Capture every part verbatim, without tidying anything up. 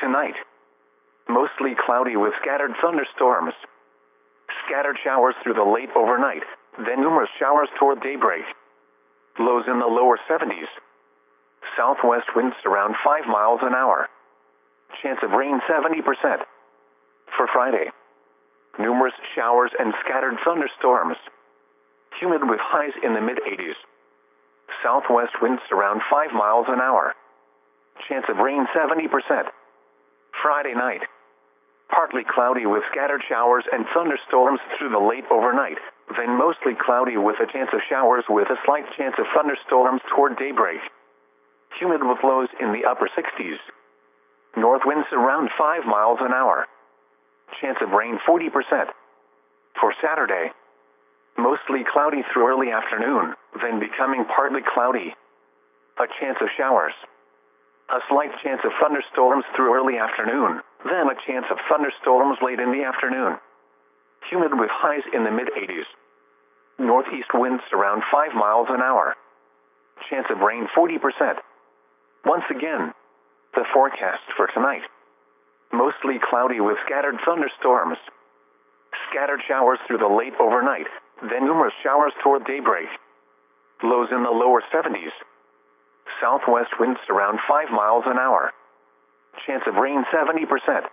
Tonight, mostly cloudy with scattered thunderstorms. Scattered showers through the late overnight, then numerous showers toward daybreak. Lows in the lower seventies. Southwest winds around five miles an hour. Chance of rain seventy percent. For Friday, numerous showers and scattered thunderstorms. Humid with highs in the mid-eighties. Southwest winds around five miles an hour. Chance of rain seventy percent. Friday night, partly cloudy with scattered showers and thunderstorms through the late overnight, then mostly cloudy with a chance of showers with a slight chance of thunderstorms toward daybreak. Humid with lows in the upper sixties. North winds around five miles an hour. Chance of rain forty percent. For Saturday, mostly cloudy through early afternoon, then becoming partly cloudy. A chance of showers. A slight chance of thunderstorms through early afternoon, then a chance of thunderstorms late in the afternoon. Humid with highs in the mid-eighties. Northeast winds around five miles an hour. Chance of rain forty percent. Once again, the forecast for tonight. Mostly cloudy with scattered thunderstorms. Scattered showers through the late overnight, then numerous showers toward daybreak. Lows in the lower seventies. Southwest winds around five miles an hour. Chance of rain seventy percent.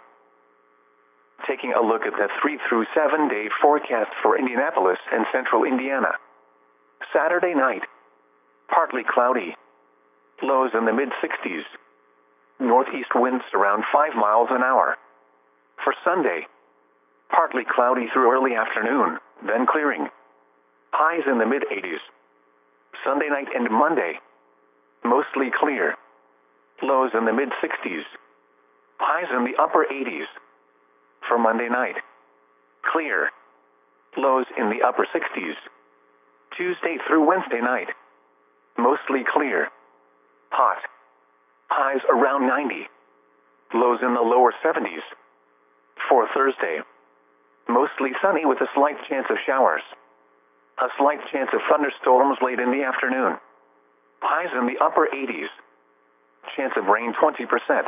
Taking a look at the three through seven day forecast for Indianapolis and central Indiana. Saturday night, partly cloudy. Lows in the mid-sixties. Northeast winds around five miles an hour. For Sunday, partly cloudy through early afternoon, then clearing. Highs in the mid-eighties. Sunday night and Monday, mostly clear. Lows in the mid-sixties. Highs in the upper eighties. For Monday night, clear. Lows in the upper sixties. Tuesday through Wednesday night, mostly clear. Hot. Highs around ninety. Lows in the lower seventies. For Thursday, mostly sunny with a slight chance of showers. A slight chance of thunderstorms late in the afternoon. Highs in the upper eighties. Chance of rain twenty percent.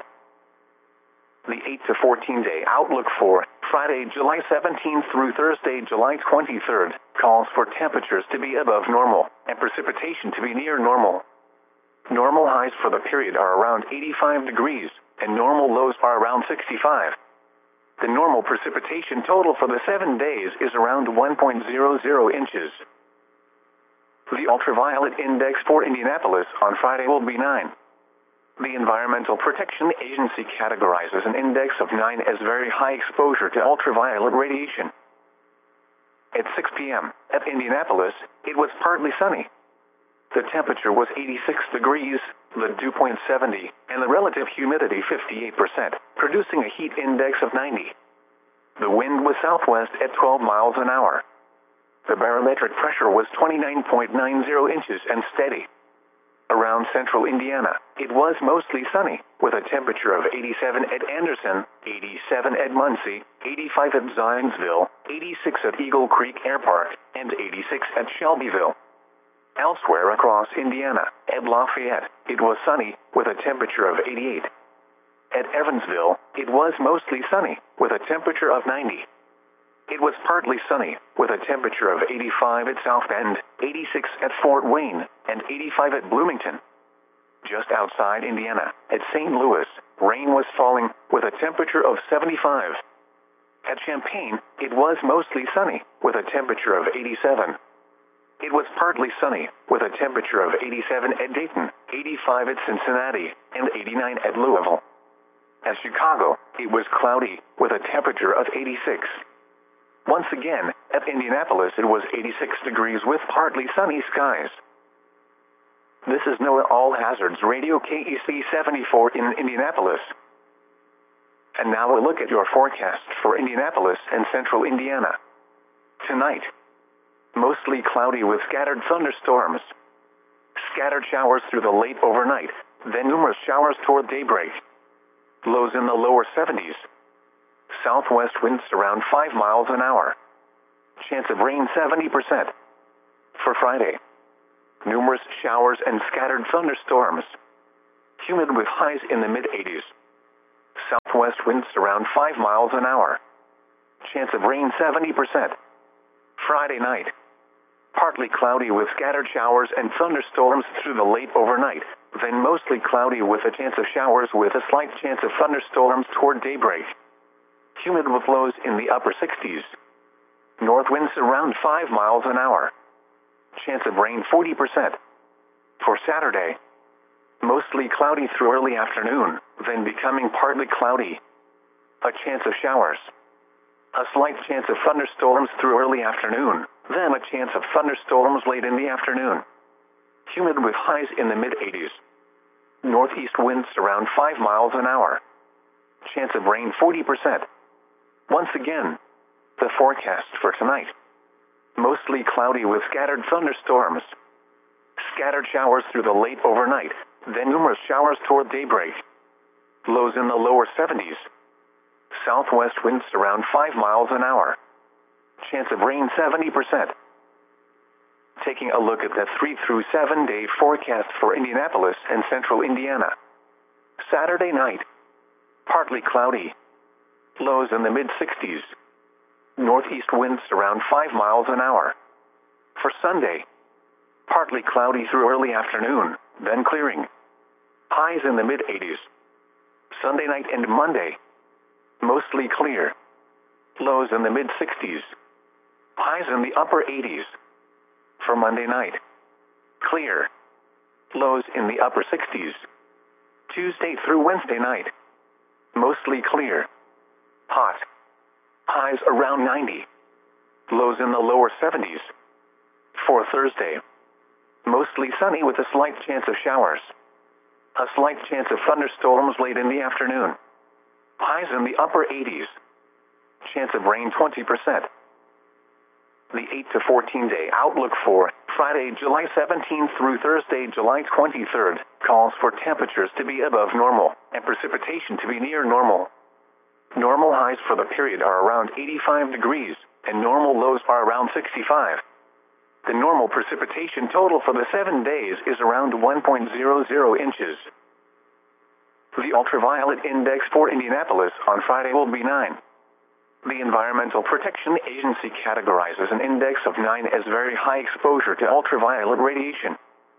The eight to fourteen day outlook for Friday, July seventeenth through Thursday, July twenty-third, calls for temperatures to be above normal and precipitation to be near normal. Normal highs for the period are around eighty-five degrees, and normal lows are around sixty-five. The normal precipitation total for the seven days is around one point zero zero inches. The ultraviolet index for Indianapolis on Friday will be nine. The Environmental Protection Agency categorizes an index of nine as very high exposure to ultraviolet radiation. At six p m at Indianapolis, it was partly sunny. The temperature was eighty-six degrees, the dew point seventy, and the relative humidity fifty-eight percent, producing a heat index of ninety. The wind was southwest at twelve miles an hour. The barometric pressure was twenty-nine point nine zero inches and steady. Around central Indiana, it was mostly sunny, with a temperature of eighty-seven at Anderson, eighty-seven at Muncie, eighty-five at Zionsville, eighty-six at Eagle Creek Air Park, and eighty-six at Shelbyville. Elsewhere across Indiana, at Lafayette, it was sunny, with a temperature of eighty-eight. At Evansville, it was mostly sunny, with a temperature of ninety. It was partly sunny, with a temperature of eighty-five at South Bend, eighty-six at Fort Wayne, and eighty-five at Bloomington. Just outside Indiana, at Saint Louis, rain was falling, with a temperature of seventy-five. At Champaign, it was mostly sunny, with a temperature of eighty-seven. It was partly sunny, with a temperature of eighty-seven at Dayton, eighty-five at Cincinnati, and eighty-nine at Louisville. At Chicago, it was cloudy, with a temperature of eighty-six. Once again, at Indianapolis it was eighty-six degrees with partly sunny skies. This is NOAA All Hazards Radio K E C seventy-four in Indianapolis. And now a look at your forecast for Indianapolis and central Indiana. Tonight, mostly cloudy with scattered thunderstorms. Scattered showers through the late overnight, then numerous showers toward daybreak. Lows in the lower seventies. Southwest winds around five miles an hour. Chance of rain seventy percent. For Friday, numerous showers and scattered thunderstorms. Humid with highs in the mid-eighties. South Southwest winds around five miles an hour. Chance of rain seventy percent. Friday night. Partly cloudy with scattered showers and thunderstorms through the late overnight, then mostly cloudy with a chance of showers with a slight chance of thunderstorms toward daybreak. Humid with lows in the upper sixties. North winds around five miles an hour. Chance of rain forty percent. For Saturday. Mostly cloudy through early afternoon, then becoming partly cloudy. A chance of showers. A slight chance of thunderstorms through early afternoon, then a chance of thunderstorms late in the afternoon. Humid with highs in the mid-eighties. Northeast winds around five miles an hour. Chance of rain forty percent. Once again, the forecast for tonight. Mostly cloudy with scattered thunderstorms. Scattered showers through the late overnight, then numerous showers toward daybreak. Lows in the lower seventies. Southwest winds around five miles an hour. Chance of rain seventy percent. Taking a look at the three through seven day forecast for Indianapolis and central Indiana. Saturday night. Partly cloudy. Lows in the mid-sixties. Northeast winds around five miles an hour. For Sunday. Partly cloudy through early afternoon, then clearing. Highs in the mid-eighties. Sunday night and Monday. Mostly clear. Lows in the mid-sixties. Highs in the upper eighties. For Monday night. Clear. Lows in the upper sixties. Tuesday through Wednesday night. Mostly clear. Hot. Highs around ninety. Lows in the lower seventies. For Thursday. Mostly sunny with a slight chance of showers. A slight chance of thunderstorms late in the afternoon. Highs in the upper eighties. Chance of rain twenty percent. The eight to fourteen day outlook for Friday, July seventeenth through Thursday, July twenty-third, calls for temperatures to be above normal and precipitation to be near normal. Normal highs for the period are around eighty-five degrees, and normal lows are around sixty-five. The normal precipitation total for the seven days is around one point zero zero inches. The ultraviolet index for Indianapolis on Friday will be nine. The Environmental Protection Agency categorizes an index of nine as very high exposure to ultraviolet radiation.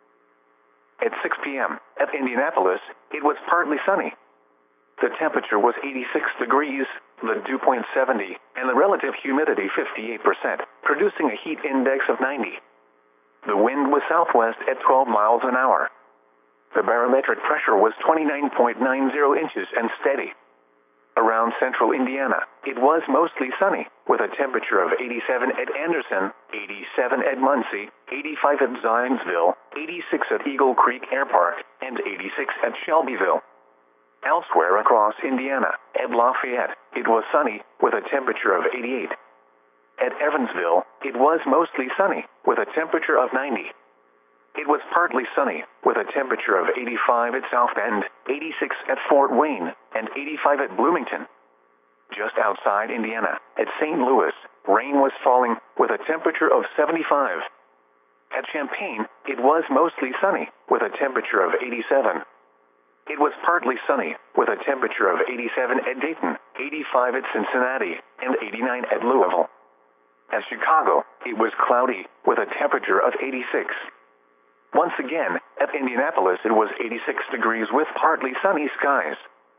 At six p m at Indianapolis, it was partly sunny. The temperature was eighty-six degrees, the dew point seventy, and the relative humidity fifty-eight percent, producing a heat index of ninety. The wind was southwest at twelve miles an hour. The barometric pressure was twenty-nine point nine zero inches and steady. Around central Indiana, it was mostly sunny, with a temperature of eighty-seven at Anderson, eighty-seven at Muncie, eighty-five at Zionsville, eighty-six at Eagle Creek Air Park, and eighty-six at Shelbyville. Elsewhere across Indiana, at Lafayette, it was sunny, with a temperature of eighty-eight. At Evansville, it was mostly sunny, with a temperature of ninety. It was partly sunny, with a temperature of eighty-five at South Bend, eighty-six at Fort Wayne, and eighty-five at Bloomington. Just outside Indiana, at Saint Louis, rain was falling, with a temperature of seventy-five. At Champaign, it was mostly sunny, with a temperature of eighty-seven. It was partly sunny, with a temperature of eighty-seven at Dayton, eighty-five at Cincinnati, and eighty-nine at Louisville. At Chicago, it was cloudy, with a temperature of eighty-six. Once again, at Indianapolis it was eighty-six degrees with partly sunny skies.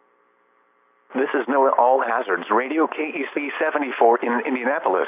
This is NOAA All Hazards Radio K E C seventy-four in Indianapolis.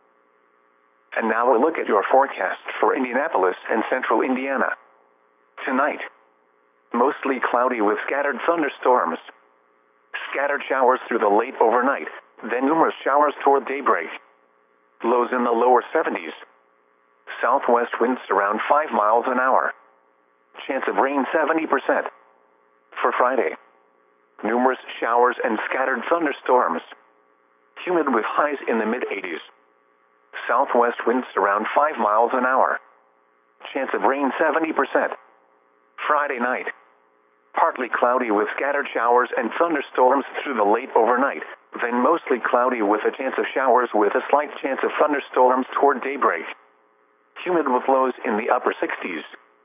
And now a look at your forecast for Indianapolis and central Indiana. Tonight. Mostly cloudy with scattered thunderstorms. Scattered showers through the late overnight, then numerous showers toward daybreak. Lows in the lower seventies. Southwest winds around five miles an hour. Chance of rain seventy percent. For Friday. Numerous showers and scattered thunderstorms. Humid with highs in the mid-eighties. Southwest winds around five miles an hour. Chance of rain seventy percent. Friday night. Partly cloudy with scattered showers and thunderstorms through the late overnight, then mostly cloudy with a chance of showers with a slight chance of thunderstorms toward daybreak. Humid with lows in the upper sixties.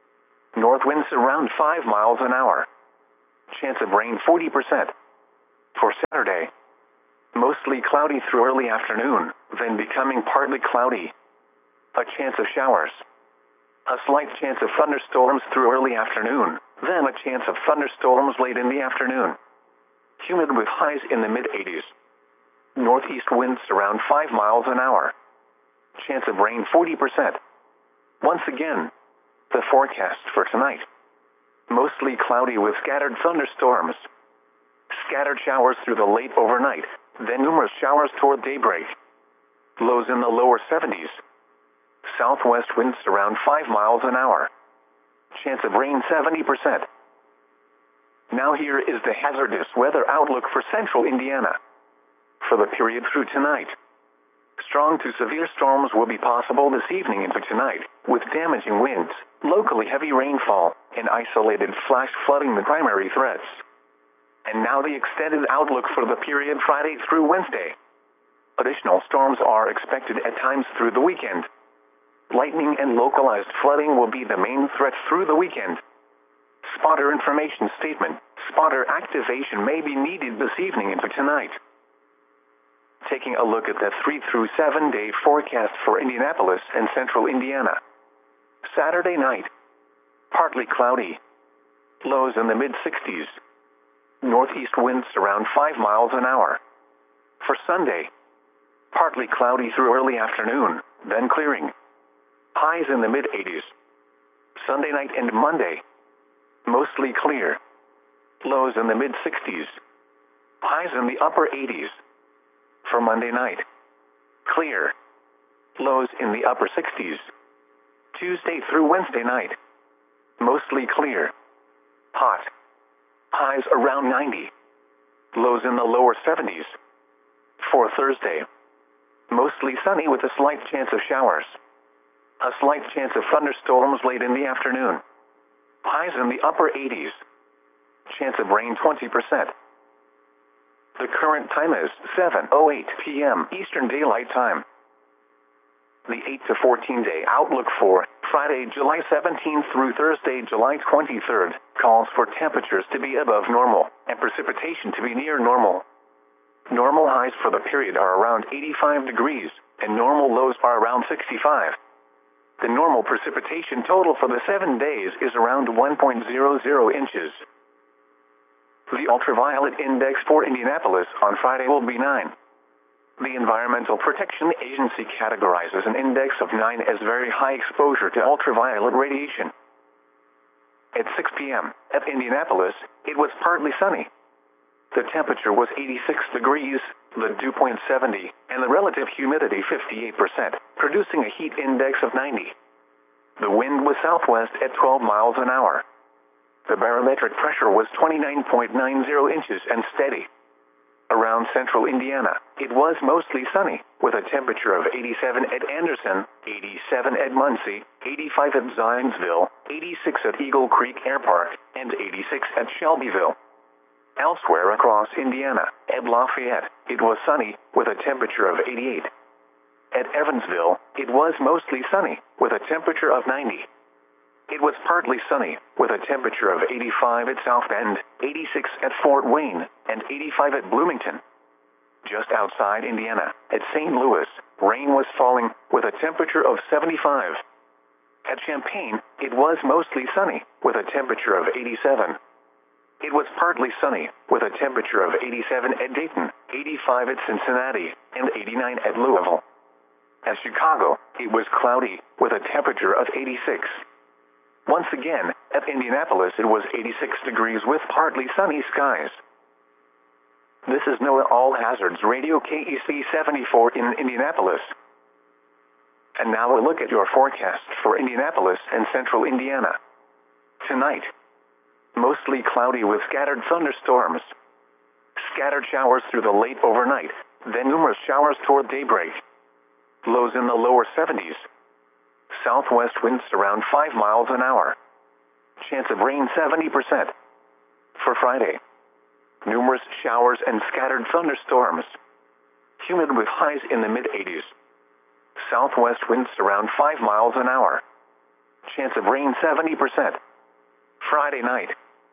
North winds around five miles an hour. Chance of rain forty percent. For Saturday, mostly cloudy through early afternoon, then becoming partly cloudy. A chance of showers. A slight chance of thunderstorms through early afternoon, then a chance of thunderstorms late in the afternoon. Humid with highs in the mid eighties. Northeast winds around five miles an hour. Chance of rain forty percent. Once again, the forecast for tonight. Mostly cloudy with scattered thunderstorms. Scattered showers through the late overnight, then numerous showers toward daybreak. Lows in the lower seventies. Southwest winds around five miles an hour. Chance of rain seventy percent. Now here is the hazardous weather outlook for central Indiana. For the period through tonight. Strong to severe storms will be possible this evening into tonight, with damaging winds, locally heavy rainfall, and isolated flash flooding the primary threats. And now the extended outlook for the period Friday through Wednesday. Additional storms are expected at times through the weekend. Lightning and localized flooding will be the main threats through the weekend. Spotter information statement. Spotter activation may be needed this evening into tonight. Taking a look at the three through seven day forecast for Indianapolis and central Indiana. Saturday night. Partly cloudy. Lows in the mid sixties. Northeast winds around five miles an hour. For Sunday. Partly cloudy through early afternoon, then clearing. Highs in the mid eighties. Sunday night and Monday. Mostly clear. Lows in the mid sixties. Highs in the upper eighties. For Monday night. Clear. Lows in the upper sixties. Tuesday through Wednesday night. Mostly clear. Hot. Highs around ninety. Lows in the lower seventies. For Thursday. Mostly sunny with a slight chance of showers. A slight chance of thunderstorms late in the afternoon. Highs in the upper eighties. Chance of rain twenty percent. The current time is seven oh eight p m Eastern Daylight Time. The eight to fourteen day outlook for Friday, July seventeenth through Thursday, July twenty-third, calls for temperatures to be above normal and precipitation to be near normal. Normal highs for the period are around eighty-five degrees, and normal lows are around sixty-five. The normal precipitation total for the seven days is around one point zero zero inches. The ultraviolet index for Indianapolis on Friday will be nine. The Environmental Protection Agency categorizes an index of nine as very high exposure to ultraviolet radiation. At six p m at Indianapolis, it was partly sunny. The temperature was eighty-six degrees, the dew point seventy, and the relative humidity fifty-eight percent, producing a heat index of ninety. The wind was southwest at twelve miles an hour. The barometric pressure was twenty-nine point nine zero inches and steady. Around central Indiana, it was mostly sunny, with a temperature of eighty-seven at Anderson, eighty-seven at Muncie, eighty-five at Zionsville, eighty-six at Eagle Creek Air Park, and eighty-six at Shelbyville. Elsewhere across Indiana, at Lafayette, it was sunny, with a temperature of eighty-eight. At Evansville, it was mostly sunny, with a temperature of ninety. It was partly sunny, with a temperature of eighty-five at South Bend, eighty-six at Fort Wayne, and eighty-five at Bloomington. Just outside Indiana, at Saint Louis, rain was falling, with a temperature of seventy-five. At Champaign, it was mostly sunny, with a temperature of eighty-seven. It was partly sunny, with a temperature of eighty-seven at Dayton, eighty-five at Cincinnati, and eighty-nine at Louisville. At Chicago, it was cloudy, with a temperature of eighty-six. Once again, at Indianapolis it was eighty-six degrees with partly sunny skies. This is NOAA All Hazards Radio K E C seventy-four in Indianapolis. And now a look at your forecast for Indianapolis and central Indiana. Tonight, mostly cloudy with scattered thunderstorms. Scattered showers through the late overnight, then numerous showers toward daybreak. Lows in the lower seventies. Southwest winds around five miles an hour. Chance of rain seventy percent. For Friday, numerous showers and scattered thunderstorms. Humid with highs in the mid eighties. Southwest winds around five miles an hour. Chance of rain seventy percent. Friday night,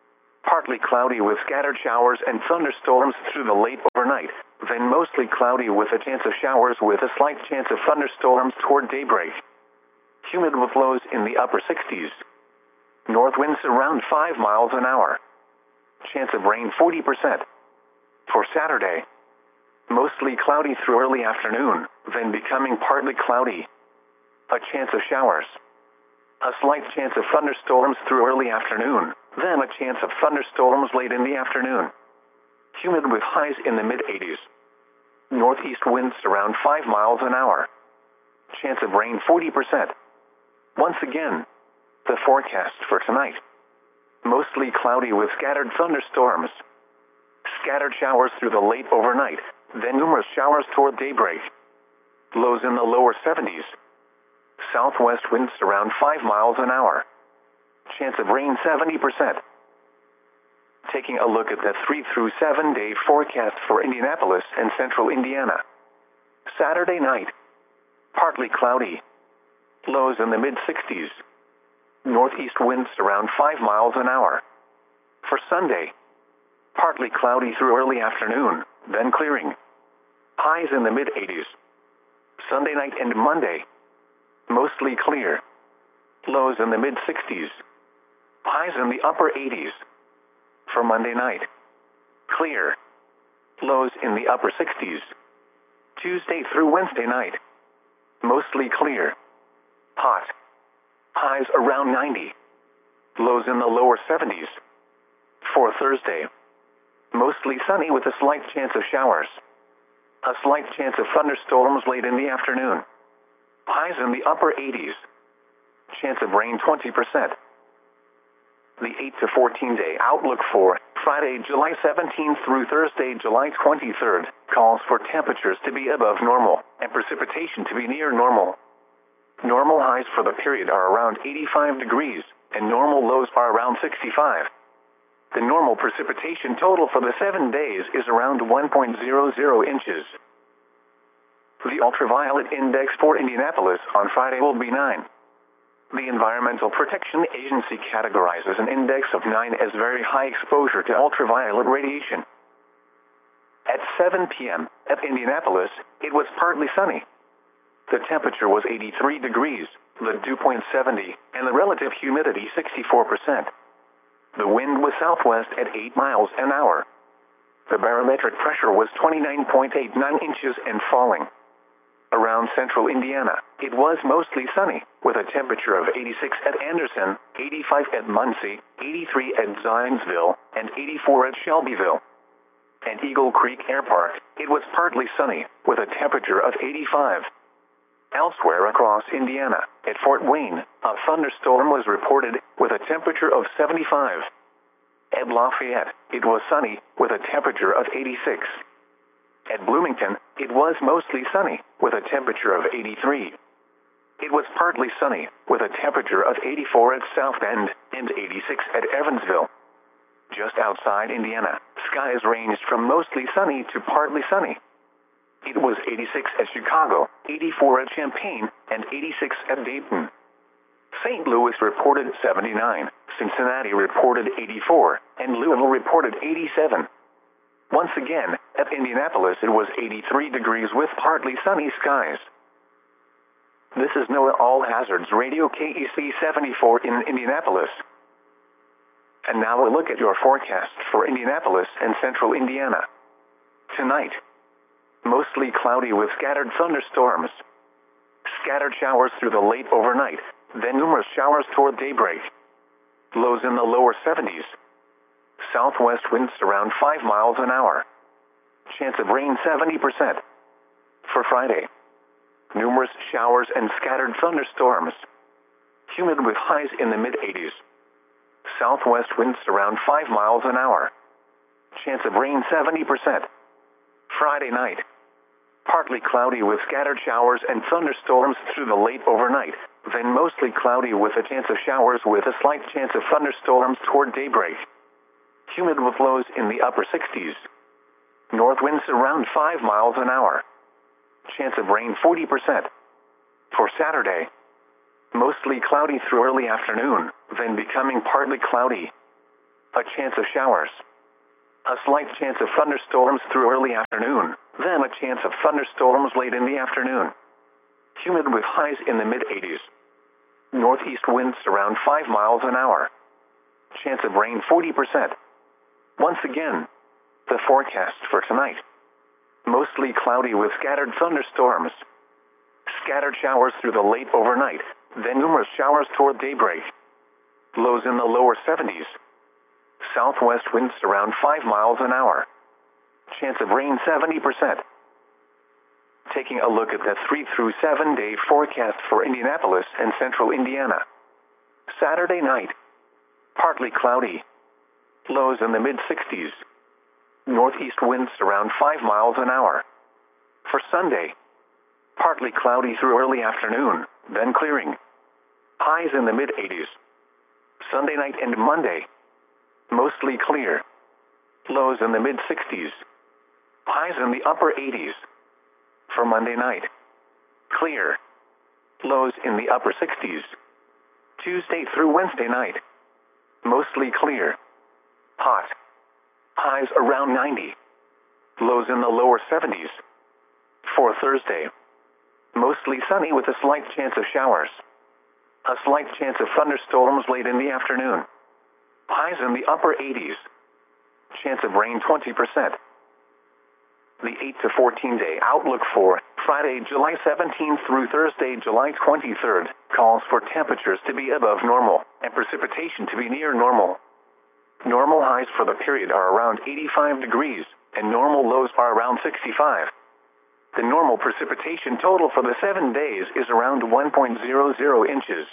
partly cloudy with scattered showers and thunderstorms through the late overnight, then mostly cloudy with a chance of showers with a slight chance of thunderstorms toward daybreak. Humid with lows in the upper sixties. North winds around five miles an hour. Chance of rain forty percent. For Saturday, mostly cloudy through early afternoon, then becoming partly cloudy. A chance of showers. A slight chance of thunderstorms through early afternoon, then a chance of thunderstorms late in the afternoon. Humid with highs in the mid-eighties. Northeast winds around five miles an hour. Chance of rain forty percent. Once again, the forecast for tonight. Mostly cloudy with scattered thunderstorms. Scattered showers through the late overnight, then numerous showers toward daybreak. Lows in the lower seventies. Southwest winds around five miles an hour. Chance of rain seventy percent. Taking a look at the three through seven day forecast for Indianapolis and central Indiana. Saturday night, partly cloudy. Lows in the mid-sixties. Northeast winds around five miles an hour. For Sunday, partly cloudy through early afternoon, then clearing. Highs in the mid-eighties. Sunday night and Monday, mostly clear. Lows in the mid-sixties. Highs in the upper eighties. For Monday night, clear. Lows in the upper sixties. Tuesday through Wednesday night, mostly clear. Hot. Highs around ninety. Lows in the lower seventies. For Thursday, mostly sunny with a slight chance of showers. A slight chance of thunderstorms late in the afternoon. Highs in the upper eighties. Chance of rain twenty percent. The eight to fourteen day outlook for Friday, July seventeenth through Thursday, July twenty-third, calls for temperatures to be above normal and precipitation to be near normal. Normal highs for the period are around eighty-five degrees, and normal lows are around sixty-five. The normal precipitation total for the seven days is around one point zero zero inches. The ultraviolet index for Indianapolis on Friday will be nine. The Environmental Protection Agency categorizes an index of nine as very high exposure to ultraviolet radiation. At seven p m at Indianapolis, it was partly sunny. The temperature was eighty-three degrees, the dew point seventy, and the relative humidity sixty-four percent. The wind was southwest at eight miles an hour. The barometric pressure was twenty-nine point eight nine inches and falling. Around central Indiana, it was mostly sunny, with a temperature of eighty-six at Anderson, eighty-five at Muncie, eighty-three at Zionsville, and eighty-four at Shelbyville. At Eagle Creek Air Park, it was partly sunny, with a temperature of eighty-five. Elsewhere across Indiana, at Fort Wayne, a thunderstorm was reported, with a temperature of seventy-five. At Lafayette, it was sunny, with a temperature of eighty-six. At Bloomington, it was mostly sunny, with a temperature of eighty-three. It was partly sunny, with a temperature of eighty-four at South Bend, and eighty-six at Evansville. Just outside Indiana, skies ranged from mostly sunny to partly sunny. It was eighty-six at Chicago, eighty-four at Champaign, and eighty-six at Dayton. Saint Louis reported seventy-nine, Cincinnati reported eighty-four, and Louisville reported eighty-seven. Once again, at Indianapolis it was eighty-three degrees with partly sunny skies. This is NOAA All Hazards Radio K E C seventy-four in Indianapolis. And now a look at your forecast for Indianapolis and central Indiana. Tonight, mostly cloudy with scattered thunderstorms. Scattered showers through the late overnight, then numerous showers toward daybreak. Lows in the lower seventies. Southwest winds around five miles an hour. Chance of rain seventy percent. For Friday, numerous showers and scattered thunderstorms. Humid with highs in the mid-eighties. Southwest winds around five miles an hour. Chance of rain seventy percent. Friday night, partly cloudy with scattered showers and thunderstorms through the late overnight, then mostly cloudy with a chance of showers with a slight chance of thunderstorms toward daybreak. Humid with lows in the upper sixties. North winds around five miles an hour. Chance of rain forty percent. For Saturday, mostly cloudy through early afternoon, then becoming partly cloudy. A chance of showers. A slight chance of thunderstorms through early afternoon, then a chance of thunderstorms late in the afternoon. Humid with highs in the mid eighties. Northeast winds around five miles an hour. Chance of rain forty percent. Once again, the forecast for tonight. Mostly cloudy with scattered thunderstorms. Scattered showers through the late overnight, then numerous showers toward daybreak. Lows in the lower seventies. Southwest winds around five miles an hour. Chance of rain seventy percent. Taking a look at the three through seven day forecast for Indianapolis and central Indiana. Saturday night. Partly cloudy. Lows in the mid sixties. Northeast winds around five miles an hour. For Sunday. Partly cloudy through early afternoon, then clearing. Highs in the mid eighties. Sunday night and Monday. Mostly clear. Lows in the mid sixties. Highs in the upper eighties. For Monday night. Clear. Lows in the upper sixties. Tuesday through Wednesday night. Mostly clear. Hot. Highs around ninety. Lows in the lower seventies. For Thursday. Mostly sunny with a slight chance of showers. A slight chance of thunderstorms late in the afternoon. Highs in the upper eighties. Chance of rain twenty percent. The eight to fourteen day outlook for Friday, July seventeenth through Thursday, July twenty-third, calls for temperatures to be above normal and precipitation to be near normal. Normal highs for the period are around eighty-five degrees, and normal lows are around sixty-five. The normal precipitation total for the seven days is around one point zero zero inches.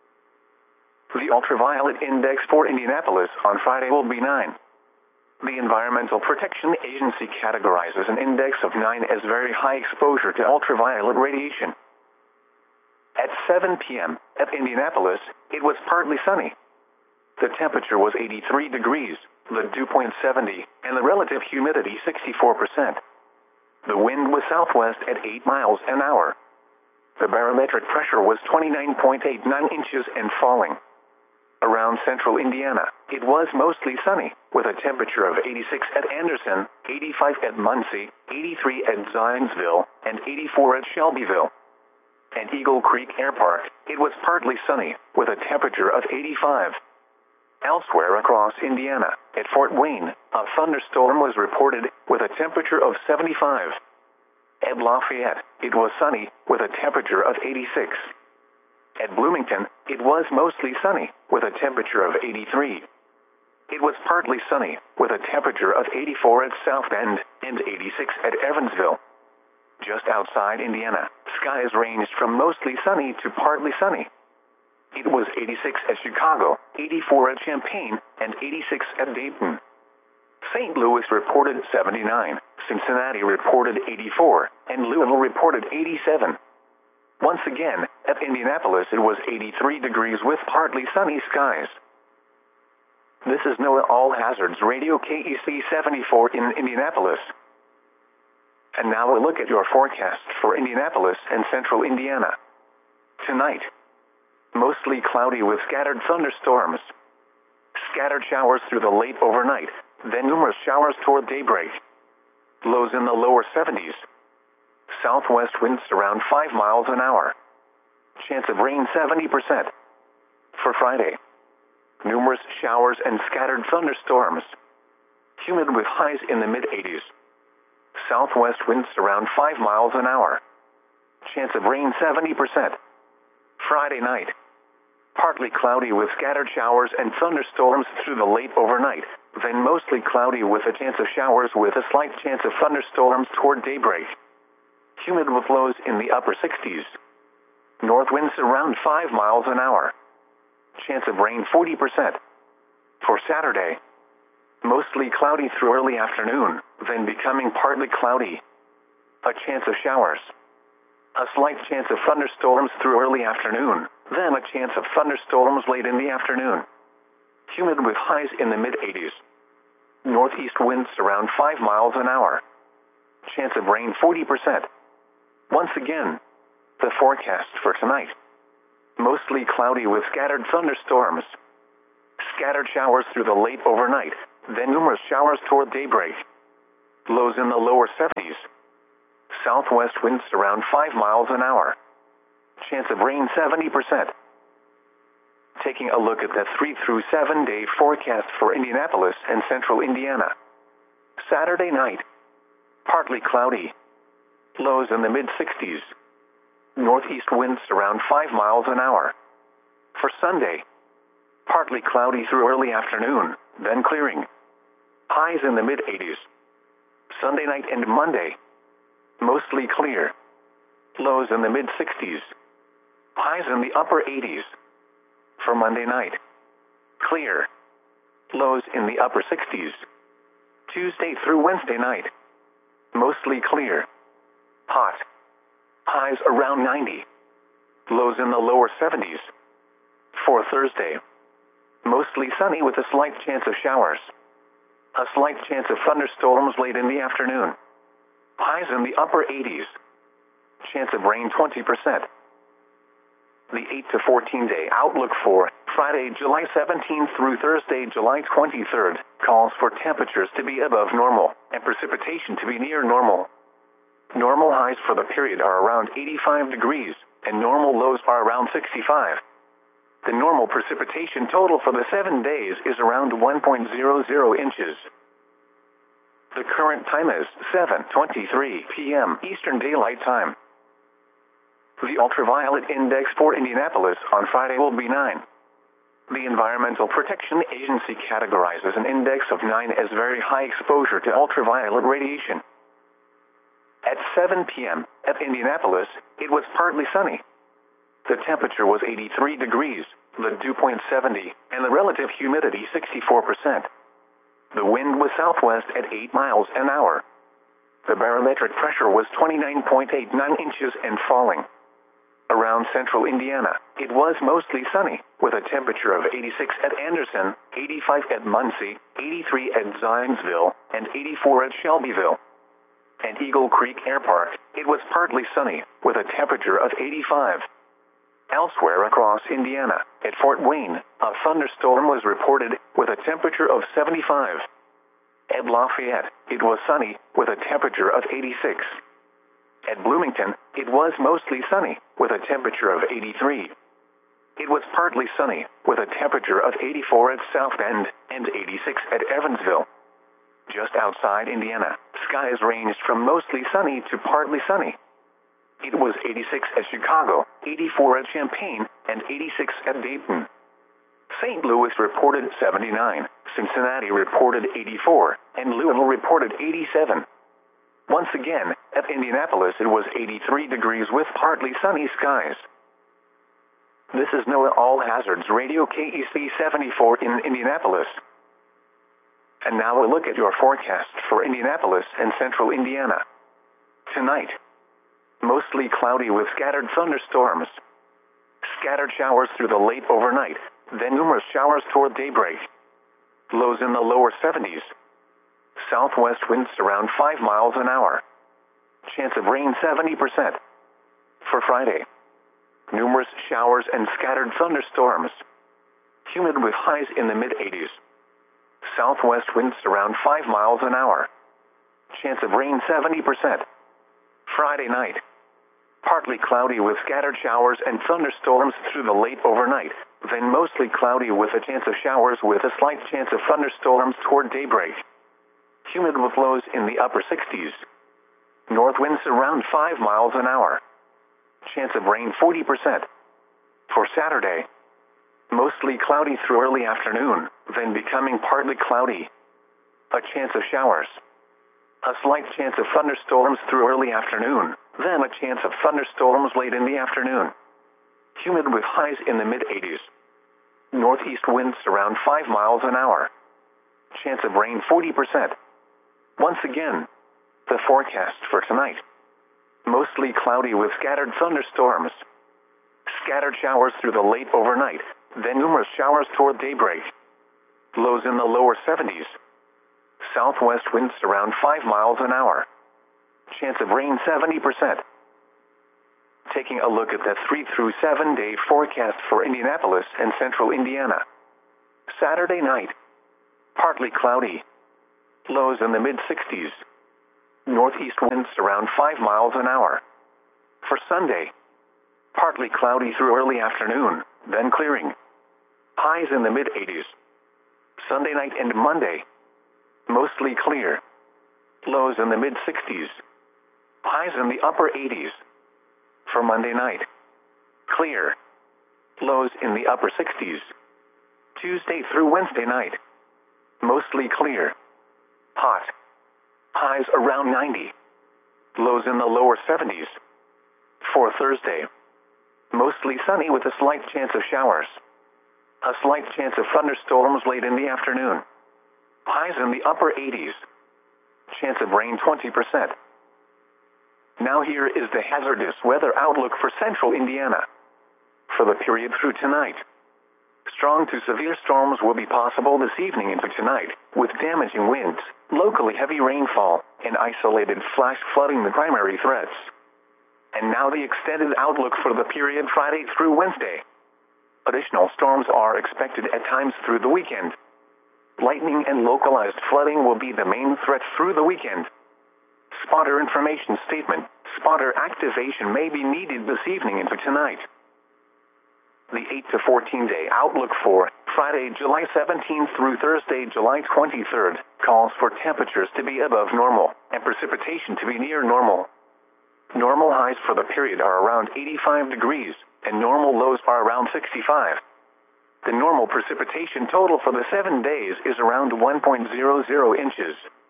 The ultraviolet index for Indianapolis on Friday will be nine. The Environmental Protection Agency categorizes an index of nine as very high exposure to ultraviolet radiation. At seven p m at Indianapolis, it was partly sunny. The temperature was eighty-three degrees, the dew point seventy, and the relative humidity sixty-four percent. The wind was southwest at eight miles an hour. The barometric pressure was twenty-nine point eight nine inches and falling. Around central Indiana, it was mostly sunny, with a temperature of eighty-six at Anderson, eighty-five at Muncie, eighty-three at Zionsville, and eighty-four at Shelbyville. At Eagle Creek Air Park, it was partly sunny, with a temperature of eighty-five. Elsewhere across Indiana, at Fort Wayne, a thunderstorm was reported, with a temperature of seventy-five. At Lafayette, it was sunny, with a temperature of eighty-six. At Bloomington, it was mostly sunny, with a temperature of eighty-three. It was partly sunny, with a temperature of eighty-four at South Bend, and eighty-six at Evansville. Just outside Indiana, skies ranged from mostly sunny to partly sunny. It was eighty-six at Chicago, eighty-four at Champaign, and eighty-six at Dayton. Saint Louis reported seventy-nine, Cincinnati reported eighty-four, and Louisville reported eighty-seven. Once again, at Indianapolis it was eighty-three degrees with partly sunny skies. This is NOAA All Hazards Radio K E C seventy-four in Indianapolis. And now a look at your forecast for Indianapolis and central Indiana. Tonight. Mostly cloudy with scattered thunderstorms. Scattered showers through the late overnight, then numerous showers toward daybreak. Lows in the lower seventies. Southwest winds around five miles an hour. Chance of rain seventy percent. For Friday. Numerous showers and scattered thunderstorms. Humid with highs in the mid eighties. Southwest winds around five miles an hour. Chance of rain seventy percent. Friday night. Partly cloudy with scattered showers and thunderstorms through the late overnight, then mostly cloudy with a chance of showers with a slight chance of thunderstorms toward daybreak. Humid with lows in the upper sixties. North winds around five miles an hour. Chance of rain forty percent. For Saturday. Mostly cloudy through early afternoon, then becoming partly cloudy. A chance of showers. A slight chance of thunderstorms through early afternoon, then a chance of thunderstorms late in the afternoon. Humid with highs in the mid eighties. Northeast winds around five miles an hour. Chance of rain forty percent. Once again, the forecast for tonight. Mostly cloudy with scattered thunderstorms. Scattered showers through the late overnight, then numerous showers toward daybreak. Lows in the lower seventies. Southwest winds around five miles an hour. Chance of rain seventy percent. Taking a look at the three through seven day forecast for Indianapolis and central Indiana. Saturday night. Partly cloudy. Lows in the mid sixties. Northeast winds around five miles an hour. For Sunday. Partly cloudy through early afternoon, then clearing. Highs in the mid eighties. Sunday night and Monday. Mostly clear. Lows in the mid sixties. Highs in the upper eighties. For Monday night. Clear. Lows in the upper sixties. Tuesday through Wednesday night. Mostly clear. Hot. Highs around ninety. Lows in the lower seventies. For Thursday. Mostly sunny with a slight chance of showers. A slight chance of thunderstorms late in the afternoon. Highs in the upper eighties. Chance of rain twenty percent. The eight to fourteen day outlook for Friday, July seventeenth through Thursday, July twenty-third, calls for temperatures to be above normal and precipitation to be near normal. Normal highs for the period are around eighty-five degrees, and normal lows are around sixty-five. The normal precipitation total for the seven days is around one point zero zero inches. The current time is seven twenty-three p m Eastern Daylight Time. The ultraviolet index for Indianapolis on Friday will be nine. The Environmental Protection Agency categorizes an index of nine as very high exposure to ultraviolet radiation. At seven p m at Indianapolis, it was partly sunny. The temperature was eighty-three degrees, the dew point seventy, and the relative humidity sixty-four percent. The wind was southwest at eight miles an hour. The barometric pressure was twenty-nine point eight nine inches and falling. Around central Indiana, it was mostly sunny, with a temperature of eighty-six at Anderson, eighty-five at Muncie, eighty-three at Zionsville, and eighty-four at Shelbyville. At Eagle Creek Air Park, it was partly sunny, with a temperature of eighty-five. Elsewhere across Indiana, at Fort Wayne, a thunderstorm was reported, with a temperature of seventy-five. At Lafayette, it was sunny, with a temperature of eighty-six. At Bloomington, it was mostly sunny, with a temperature of eighty-three. It was partly sunny, with a temperature of eighty-four at South Bend, and eighty-six at Evansville. Just outside Indiana, skies ranged from mostly sunny to partly sunny. It was eighty-six at Chicago, eighty-four at Champaign, and eighty-six at Dayton. Saint Louis reported seventy-nine, Cincinnati reported eighty-four, and Louisville reported eighty-seven. Once again, at Indianapolis it was eighty-three degrees with partly sunny skies. This is NOAA All Hazards Radio K E C seventy-four in Indianapolis. And now a look at your forecast for Indianapolis and central Indiana. Tonight. Mostly cloudy with scattered thunderstorms. Scattered showers through the late overnight, then numerous showers toward daybreak. Lows in the lower seventies. Southwest winds around five miles an hour. Chance of rain seventy percent. For Friday. Numerous showers and scattered thunderstorms. Humid with highs in the mid eighties. Southwest winds around five miles an hour. Chance of rain seventy percent. Friday night. Partly cloudy with scattered showers and thunderstorms through the late overnight, then mostly cloudy with a chance of showers with a slight chance of thunderstorms toward daybreak. Humid with lows in the upper sixties. North winds around five miles an hour. Chance of rain forty percent. For Saturday. Mostly cloudy through early afternoon, then becoming partly cloudy. A chance of showers. A slight chance of thunderstorms through early afternoon, then a chance of thunderstorms late in the afternoon. Humid with highs in the mid eighties. Northeast winds around five miles an hour. Chance of rain forty percent. Once again, the forecast for tonight. Mostly cloudy with scattered thunderstorms. Scattered showers through the late overnight, then numerous showers toward daybreak. Lows in the lower seventies. Southwest winds around five miles an hour. Chance of rain seventy percent. Taking a look at the three through seven day forecast for Indianapolis and central Indiana. Saturday night, partly cloudy. Lows in the mid sixties. Northeast winds around five miles an hour. For Sunday, partly cloudy through early afternoon, then clearing. Highs in the mid eighties. Sunday night and Monday, mostly clear. Lows in the mid sixties. Highs in the upper eighties. For Monday night, clear. Lows in the upper sixties. Tuesday through Wednesday night, mostly clear. Hot. Highs around ninety. Lows in the lower seventies. For Thursday, mostly sunny with a slight chance of showers. A slight chance of thunderstorms late in the afternoon. Highs in the upper eighties. Chance of rain twenty percent. Now here is the hazardous weather outlook for central Indiana. For the period through tonight, strong to severe storms will be possible this evening into tonight, with damaging winds, locally heavy rainfall, and isolated flash flooding the primary threats. And now the extended outlook for the period Friday through Wednesday. Additional storms are expected at times through the weekend. Lightning and localized flooding will be the main threat through the weekend. Spotter information statement. Spotter activation may be needed this evening into tonight. The eight to fourteen day outlook for Friday, July seventeenth through Thursday, July twenty-third, calls for temperatures to be above normal and precipitation to be near normal. Normal highs for the period are around eighty-five degrees, and normal lows are around sixty-five. The normal precipitation total for the seven days is around one point zero zero inches.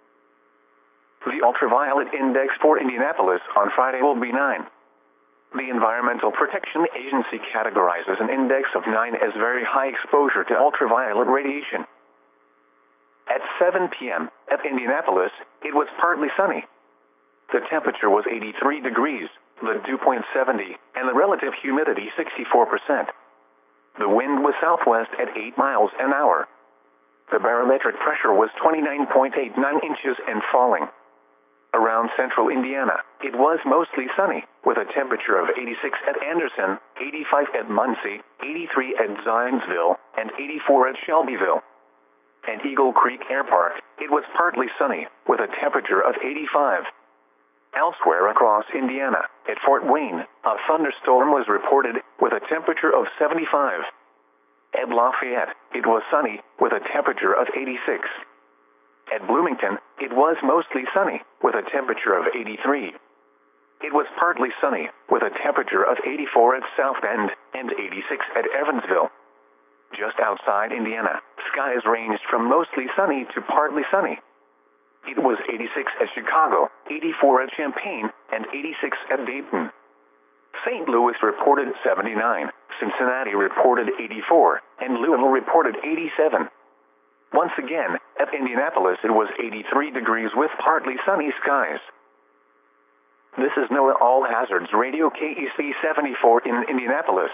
The ultraviolet index for Indianapolis on Friday will be nine. The Environmental Protection Agency categorizes an index of nine as very high exposure to ultraviolet radiation. At seven p m at Indianapolis, it was partly sunny. The temperature was eighty-three degrees, the dew point seventy, and the relative humidity sixty-four percent. The wind was southwest at eight miles an hour. The barometric pressure was twenty-nine point eight nine inches and falling. Around central Indiana, it was mostly sunny, with a temperature of eighty-six at Anderson, eighty-five at Muncie, eighty-three at Zionsville, and eighty-four at Shelbyville. At Eagle Creek Air Park, it was partly sunny, with a temperature of eighty-five. Elsewhere across Indiana, at Fort Wayne, a thunderstorm was reported with a temperature of seventy-five. At Lafayette, it was sunny, with a temperature of eighty-six. At Bloomington, it was mostly sunny, with a temperature of eighty-three. It was partly sunny, with a temperature of eighty-four at South Bend, and eighty-six at Evansville. Just outside Indiana, skies ranged from mostly sunny to partly sunny. It was eighty-six at Chicago, eighty-four at Champaign, and eighty-six at Dayton. Saint Louis reported seventy-nine, Cincinnati reported eighty-four, and Louisville reported eighty-seven. Once again, at Indianapolis it was eighty-three degrees with partly sunny skies. This is NOAA All Hazards Radio K E C seventy-four in Indianapolis.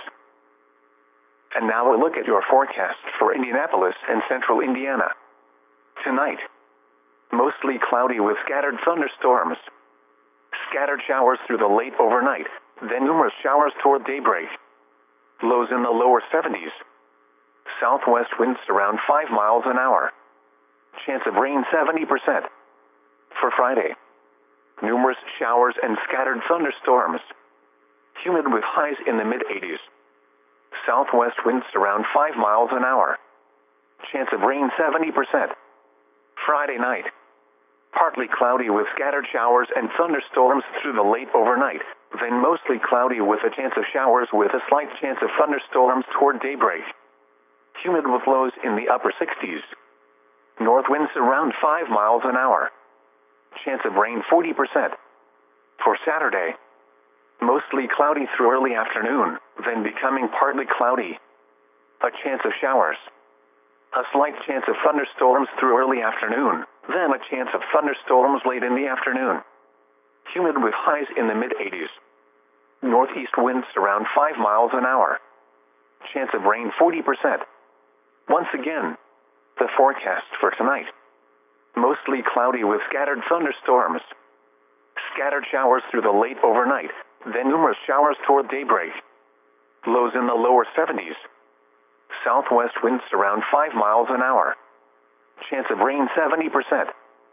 And now a look at your forecast for Indianapolis and central Indiana. Tonight, mostly cloudy with scattered thunderstorms. Scattered showers through the late overnight, then numerous showers toward daybreak. Lows in the lower seventies. Southwest winds around five miles an hour. Chance of rain seventy percent. For Friday, numerous showers and scattered thunderstorms. Humid with highs in the mid eighties. Southwest winds around five miles an hour. Chance of rain seventy percent. Friday night, partly cloudy with scattered showers and thunderstorms through the late overnight, then mostly cloudy with a chance of showers with a slight chance of thunderstorms toward daybreak. Humid with lows in the upper sixties. North winds around five miles an hour. Chance of rain forty percent. For Saturday, mostly cloudy through early afternoon, then becoming partly cloudy. A chance of showers. A slight chance of thunderstorms through early afternoon, then a chance of thunderstorms late in the afternoon. Humid with highs in the mid eighties. Northeast winds around five miles an hour. Chance of rain forty percent. Once again, the forecast for tonight. Mostly cloudy with scattered thunderstorms. Scattered showers through the late overnight, then numerous showers toward daybreak. Lows in the lower seventies. Southwest winds around five miles an hour. Chance of rain seventy percent.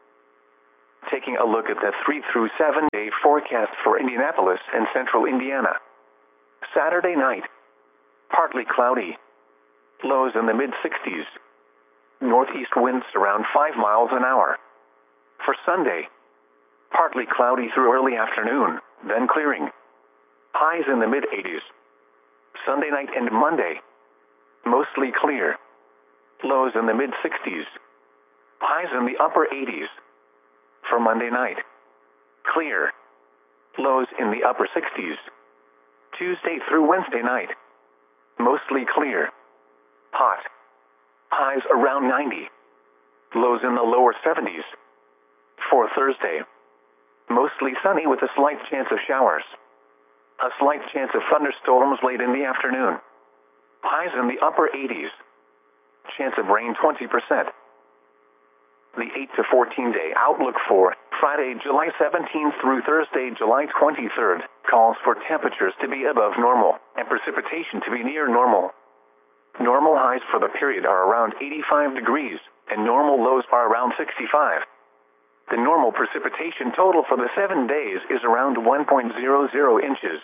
Taking a look at the three through seven day forecast for Indianapolis and central Indiana. Saturday night, partly cloudy. Lows in the mid sixties. Northeast winds around five miles an hour. For Sunday, partly cloudy through early afternoon, then clearing. Highs in the mid eighties. Sunday night and Monday, mostly clear. Lows in the mid sixties. Highs in the upper eighties. For Monday night, clear. Lows in the upper sixties. Tuesday through Wednesday night, mostly clear. Hot. Highs around ninety. Lows in the lower seventies. For Thursday, mostly sunny with a slight chance of showers. A slight chance of thunderstorms late in the afternoon. Highs in the upper eighties. Chance of rain twenty percent. The eight to fourteen day outlook for Friday, July seventeenth through Thursday, July twenty-third, calls for temperatures to be above normal and precipitation to be near normal. Normal highs for the period are around eighty-five degrees, and normal lows are around sixty-five. The normal precipitation total for the seven days is around one point zero zero inches.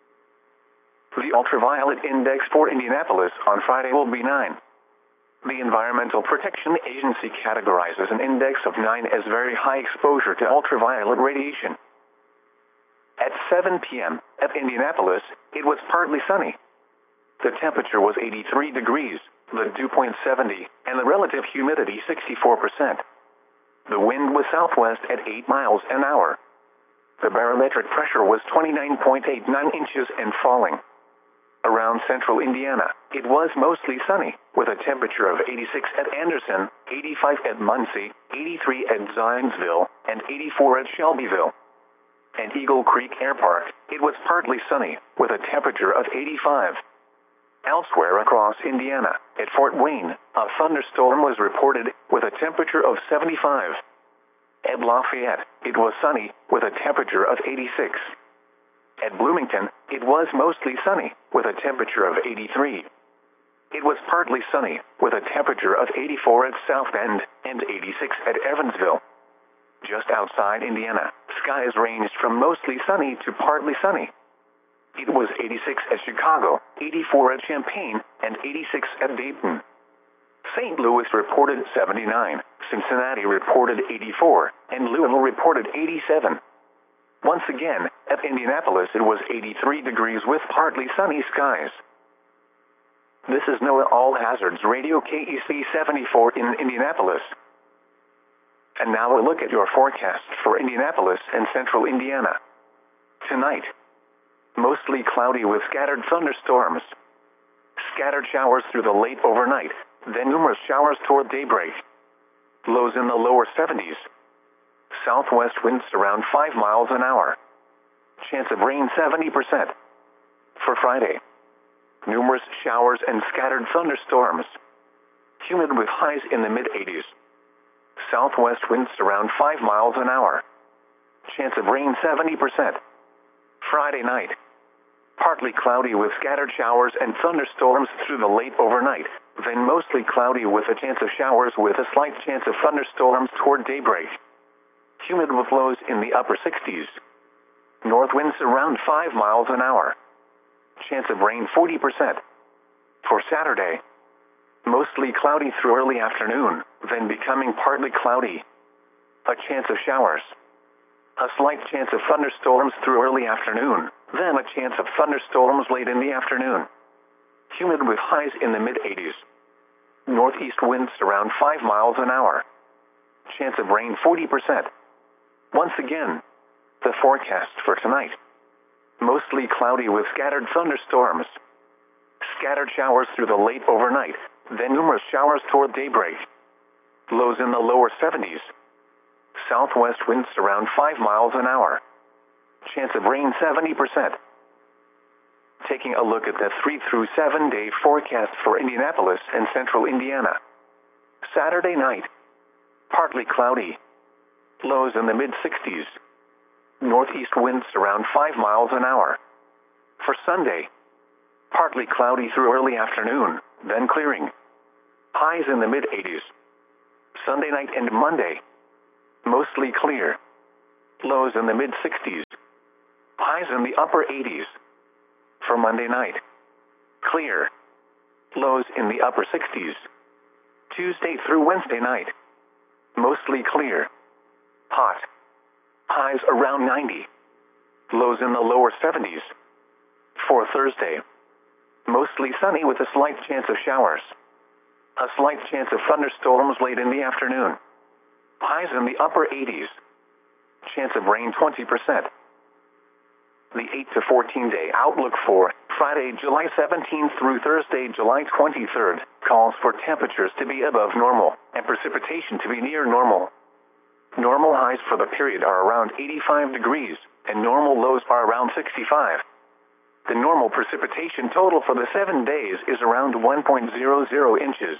The ultraviolet index for Indianapolis on Friday will be nine. The Environmental Protection Agency categorizes an index of nine as very high exposure to ultraviolet radiation. At seven p m at Indianapolis, it was partly sunny. The temperature was eighty-three degrees, the dew point seventy, and the relative humidity sixty-four percent. The wind was southwest at eight miles an hour. The barometric pressure was twenty-nine point eight nine inches and falling. Around central Indiana, it was mostly sunny, with a temperature of eighty-six at Anderson, eighty-five at Muncie, eighty-three at Zionsville, and eighty-four at Shelbyville. At Eagle Creek Air Park, it was partly sunny, with a temperature of eighty-five. Elsewhere across Indiana, at Fort Wayne, a thunderstorm was reported, with a temperature of seventy-five. At Lafayette, it was sunny, with a temperature of eighty-six. At Bloomington, it was mostly sunny, with a temperature of eighty-three. It was partly sunny, with a temperature of eighty-four at South Bend, and eighty-six at Evansville. Just outside Indiana, skies ranged from mostly sunny to partly sunny. It was eighty-six at Chicago, eighty-four at Champaign, and eighty-six at Dayton. Saint Louis reported seventy-nine, Cincinnati reported eighty-four, and Louisville reported eighty-seven. Once again, at Indianapolis it was eighty-three degrees with partly sunny skies. This is NOAA All Hazards Radio K E C seventy-four in Indianapolis. And now a look at your forecast for Indianapolis and central Indiana. Tonight, mostly cloudy with scattered thunderstorms. Scattered showers through the late overnight, then numerous showers toward daybreak. Lows in the lower seventies. Southwest winds around five miles an hour. Chance of rain seventy percent. For Friday, numerous showers and scattered thunderstorms. Humid with highs in the mid eighties. Southwest winds around five miles an hour. Chance of rain seventy percent. Friday night, partly cloudy with scattered showers and thunderstorms through the late overnight, then mostly cloudy with a chance of showers with a slight chance of thunderstorms toward daybreak. Humid with lows in the upper sixties. North winds around five miles an hour. Chance of rain forty percent. For Saturday, mostly cloudy through early afternoon, then becoming partly cloudy. A chance of showers. A slight chance of thunderstorms through early afternoon, then a chance of thunderstorms late in the afternoon. Humid with highs in the mid eighties. Northeast winds around five miles an hour. Chance of rain forty percent. Once again, the forecast for tonight. Mostly cloudy with scattered thunderstorms. Scattered showers through the late overnight, then numerous showers toward daybreak. Lows in the lower seventies. Southwest winds around five miles an hour. Chance of rain seventy percent. Taking a look at the three through seven day forecast for Indianapolis and central Indiana. Saturday night, partly cloudy. Lows in the mid sixties. Northeast winds around five miles an hour. For Sunday, partly cloudy through early afternoon, then clearing. Highs in the mid eighties. Sunday night and Monday, mostly clear. Lows in the mid sixties. Highs in the upper eighties. For Monday night, clear. Lows in the upper sixties. Tuesday through Wednesday night, mostly clear. Hot. Highs around ninety. Lows in the lower seventies. For Thursday, mostly sunny with a slight chance of showers. A slight chance of thunderstorms late in the afternoon. Highs in the upper eighties. Chance of rain twenty percent. The eight to fourteen day outlook for Friday, July seventeenth through Thursday, July twenty-third, calls for temperatures to be above normal and precipitation to be near normal. Normal highs for the period are around eighty-five degrees, and normal lows are around sixty-five. The normal precipitation total for the seven days is around one point zero zero inches.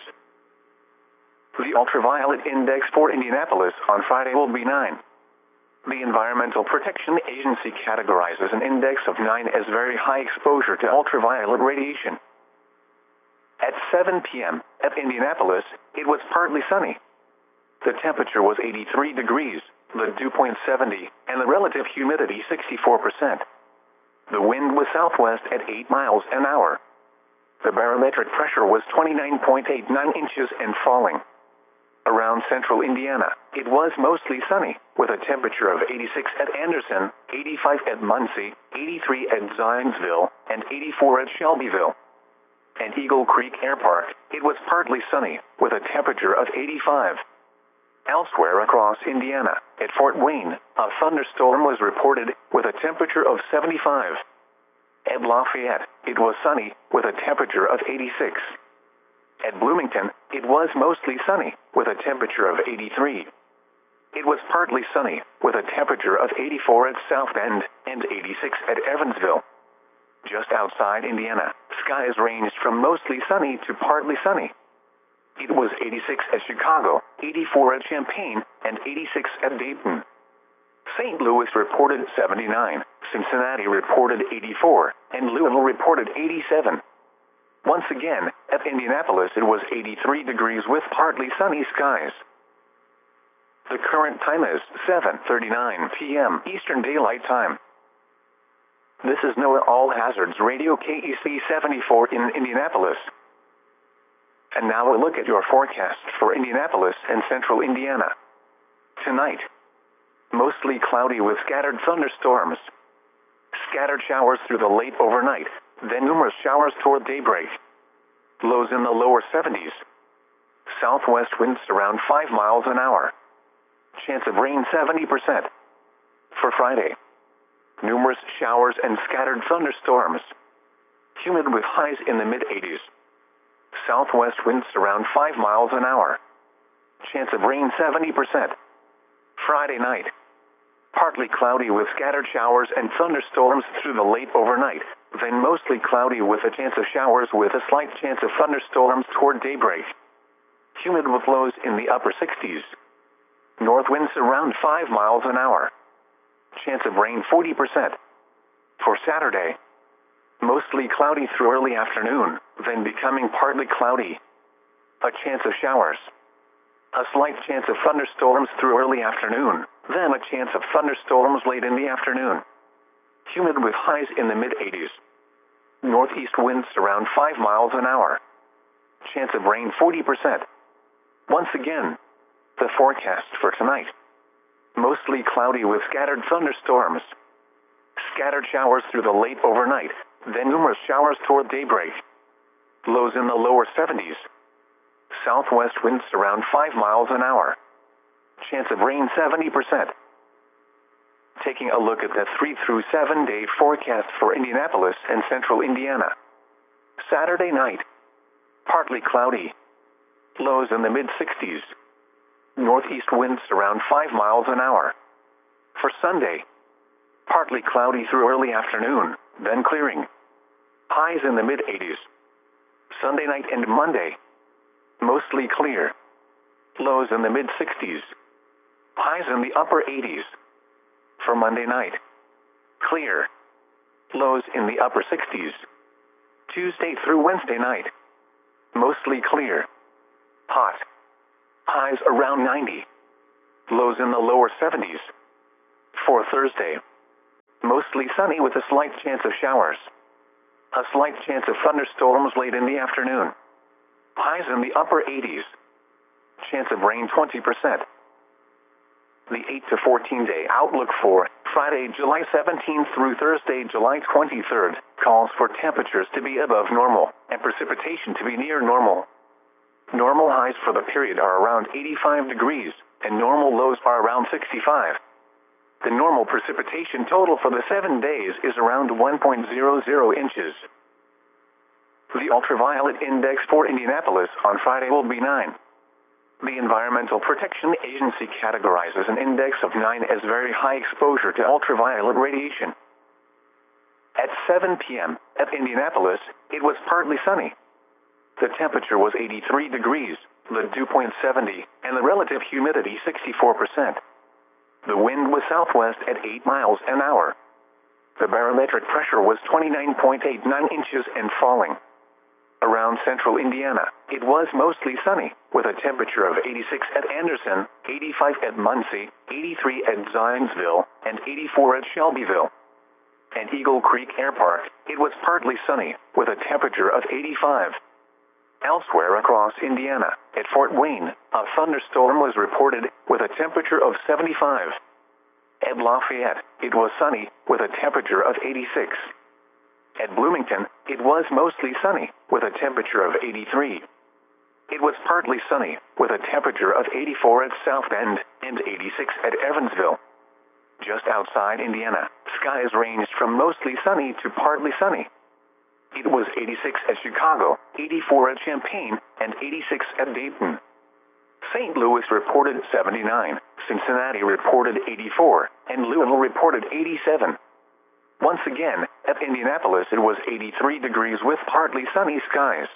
The ultraviolet index for Indianapolis on Friday will be nine. The Environmental Protection Agency categorizes an index of nine as very high exposure to ultraviolet radiation. At seven p m at Indianapolis, it was partly sunny. The temperature was eighty-three degrees, the dew point seventy, and the relative humidity sixty-four percent. The wind was southwest at eight miles an hour. The barometric pressure was twenty-nine point eight nine inches and falling. Around central Indiana, it was mostly sunny, with a temperature of eighty-six at Anderson, eighty-five at Muncie, eighty-three at Zionsville, and eighty-four at Shelbyville. At Eagle Creek Air Park, it was partly sunny, with a temperature of eighty-five. Elsewhere across Indiana, at Fort Wayne, a thunderstorm was reported, with a temperature of seventy-five. At Lafayette, it was sunny, with a temperature of eighty-six. At Bloomington, it was mostly sunny, with a temperature of eighty-three. It was partly sunny, with a temperature of eighty-four at South Bend, and eighty-six at Evansville. Just outside Indiana, skies ranged from mostly sunny to partly sunny. It was eighty-six at Chicago, eighty-four at Champaign, and eighty-six at Dayton. Saint Louis reported seventy-nine, Cincinnati reported eighty-four, and Louisville reported eighty-seven. Once again, at Indianapolis it was eighty-three degrees with partly sunny skies. The current time is seven thirty-nine p m Eastern Daylight Time. This is NOAA All Hazards Radio K E C seventy-four in Indianapolis. And now a look at your forecast for Indianapolis and central Indiana. Tonight, mostly cloudy with scattered thunderstorms. Scattered showers through the late overnight, then numerous showers toward daybreak. Lows in the lower seventies. Southwest winds around five miles an hour. Chance of rain seventy percent. For Friday, numerous showers and scattered thunderstorms. Humid with highs in the mid eighties. Southwest winds around five miles an hour. Chance of rain seventy percent. Friday night, partly cloudy with scattered showers and thunderstorms through the late overnight, then mostly cloudy with a chance of showers with a slight chance of thunderstorms toward daybreak. Humid with lows in the upper sixties. North winds around five miles an hour. Chance of rain forty percent. For Saturday, mostly cloudy through early afternoon, then becoming partly cloudy. A chance of showers. A slight chance of thunderstorms through early afternoon, then a chance of thunderstorms late in the afternoon. Humid with highs in the mid eighties. Northeast winds around five miles an hour. Chance of rain forty percent. Once again, the forecast for tonight. Mostly cloudy with scattered thunderstorms. Scattered showers through the late overnight, then numerous showers toward daybreak. Lows in the lower seventies. Southwest winds around five miles an hour. Chance of rain seventy percent. Taking a look at the three through seven day forecast for Indianapolis and central Indiana. Saturday night, partly cloudy. Lows in the mid sixties. Northeast winds around five miles an hour. For Sunday, partly cloudy through early afternoon, then clearing. Highs in the mid eighties. Sunday night and Monday, mostly clear. Lows in the mid sixties. Highs in the upper eighties. For Monday night, clear. Lows in the upper sixties. Tuesday through Wednesday night, Mostly clear. Hot. Highs around ninety. Lows in the lower seventies. For Thursday. Mostly sunny with a slight chance of showers. A slight chance of thunderstorms late in the afternoon. Highs in the upper eighties. Chance of rain twenty percent. The eight to fourteen day outlook for Friday, July seventeenth through Thursday, July twenty-third, calls for temperatures to be above normal and precipitation to be near normal. Normal highs for the period are around eighty-five degrees, and normal lows are around sixty-five. The normal precipitation total for the seven days is around one point zero zero inches. The ultraviolet index for Indianapolis on Friday will be nine. The Environmental Protection Agency categorizes an index of nine as very high exposure to ultraviolet radiation. At seven p m at Indianapolis, it was partly sunny. The temperature was eighty-three degrees, the dew point seventy, and the relative humidity sixty-four percent. The wind was southwest at eight miles an hour. The barometric pressure was twenty-nine point eight nine inches and falling. Around central Indiana, it was mostly sunny, with a temperature of eighty-six at Anderson, eighty-five at Muncie, eighty-three at Zionsville, and eighty-four at Shelbyville. At Eagle Creek Air Park, it was partly sunny, with a temperature of eighty-five. Elsewhere across Indiana, at Fort Wayne, a thunderstorm was reported, with a temperature of seventy-five. At Lafayette, it was sunny, with a temperature of eighty-six. At Bloomington, it was mostly sunny, with a temperature of eighty-three. It was partly sunny, with a temperature of eighty-four at South Bend, and eighty-six at Evansville. Just outside Indiana, skies ranged from mostly sunny to partly sunny. It was eighty-six at Chicago, eighty-four at Champaign, and eighty-six at Dayton. Saint Louis reported seventy-nine, Cincinnati reported eighty-four, and Louisville reported eighty-seven. Once again, at Indianapolis it was eighty-three degrees with partly sunny skies.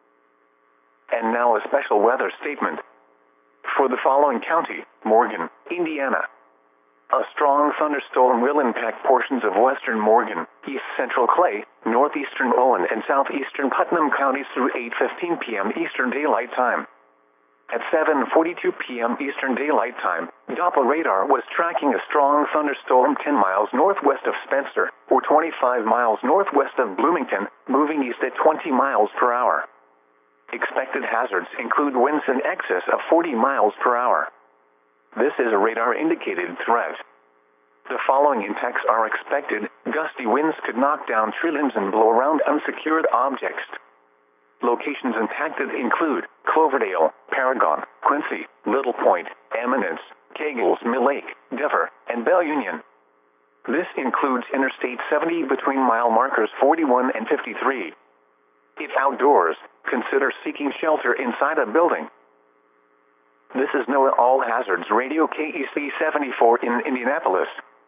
And now a special weather statement. For the following county, Morgan, Indiana. A strong thunderstorm will impact portions of western Morgan, east central Clay, northeastern Owen, and southeastern Putnam counties through eight fifteen p m Eastern Daylight Time. At seven forty-two p m Eastern Daylight Time, Doppler radar was tracking a strong thunderstorm ten miles northwest of Spencer, or twenty-five miles northwest of Bloomington, moving east at twenty miles per hour. Expected hazards include winds in excess of forty miles per hour. This is a radar-indicated threat. The following impacts are expected. Gusty winds could knock down tree limbs and blow around unsecured objects. Locations impacted include Cloverdale, Paragon, Quincy, Little Point, Eminence, Kegels, Mill Lake, Dever, and Bell Union. This includes Interstate seventy between mile markers forty-one and fifty-three. If outdoors, consider seeking shelter inside a building. This is NOAA All Hazards Radio K E C seventy-four in Indianapolis.